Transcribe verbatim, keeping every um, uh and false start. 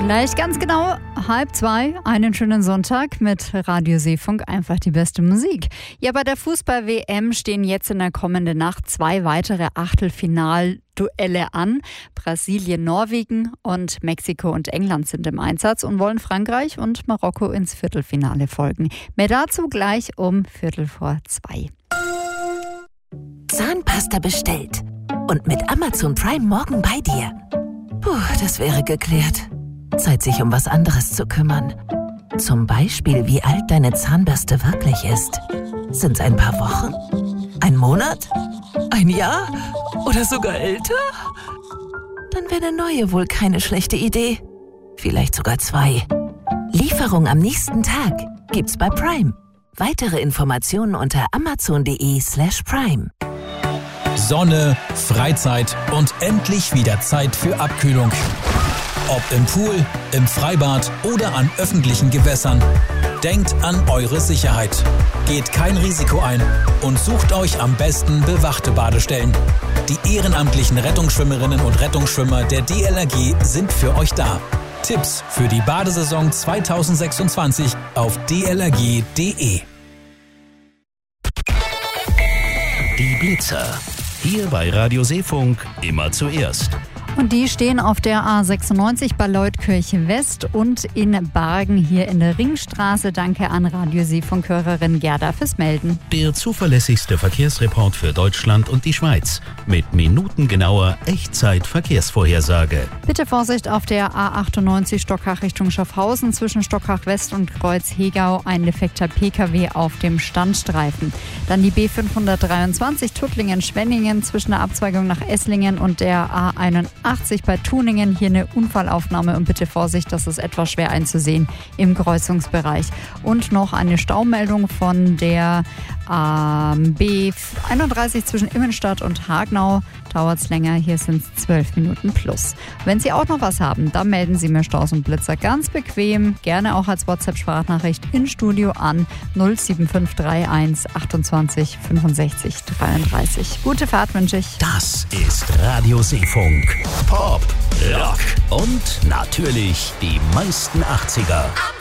Gleich ganz genau halb zwei, einen schönen Sonntag mit Radio Seefunk, einfach die beste Musik. Ja, bei der Fußball-W M stehen jetzt in der kommenden Nacht zwei weitere Achtelfinalduelle an. Brasilien, Norwegen und Mexiko und England sind im Einsatz und wollen Frankreich und Marokko ins Viertelfinale folgen. Mehr dazu gleich um Viertel vor zwei. Zahnpasta bestellt und mit Amazon Prime morgen bei dir. Puh, das wäre geklärt. Zeit, sich um was anderes zu kümmern. Zum Beispiel, wie alt deine Zahnbürste wirklich ist. Sind's ein paar Wochen? Ein Monat? Ein Jahr? Oder sogar älter? Dann wäre eine neue wohl keine schlechte Idee. Vielleicht sogar zwei. Lieferung am nächsten Tag gibt's bei Prime. Weitere Informationen unter amazon.de slash prime. Sonne, Freizeit und endlich wieder Zeit für Abkühlung. Ob im Pool, im Freibad oder an öffentlichen Gewässern. Denkt an eure Sicherheit. Geht kein Risiko ein und sucht euch am besten bewachte Badestellen. Die ehrenamtlichen Rettungsschwimmerinnen und Rettungsschwimmer der D L R G sind für euch da. Tipps für die Badesaison zwanzig sechsundzwanzig auf d l r g punkt d e. Die Blitzer. Hier bei Radio Seefunk immer zuerst. Und die stehen auf der A sechsundneunzig bei Leutkirche West und in Bargen hier in der Ringstraße. Danke an Radio Seefunk-Hörerin Gerda fürs Melden. Der zuverlässigste Verkehrsreport für Deutschland und die Schweiz. Mit minutengenauer Echtzeit-Verkehrsvorhersage. Bitte Vorsicht auf der A achtundneunzig Stockach Richtung Schaffhausen. Zwischen Stockach West und Kreuz-Hegau ein defekter P K W auf dem Standstreifen. Dann die B fünfhundertdreiundzwanzig Tuttlingen-Schwenningen zwischen der Abzweigung nach Esslingen und der A einundachtzig bei Tuningen. Hier eine Unfallaufnahme und bitte Vorsicht, das ist etwas schwer einzusehen im Kreuzungsbereich. Und noch eine Staumeldung von der ähm, B einunddreißig zwischen Immenstadt und Hagnau. Dauert es länger, hier sind es zwölf Minuten plus. Wenn Sie auch noch was haben, dann melden Sie mir Staus und Blitzer ganz bequem, gerne auch als WhatsApp-Sprachnachricht in Studio an null sieben fünf drei eins achtundzwanzig fünfundsechzig dreiunddreißig. Gute Fahrt wünsche ich. Das ist Radio Seefunk. Pop, Rock und natürlich die meisten achtziger.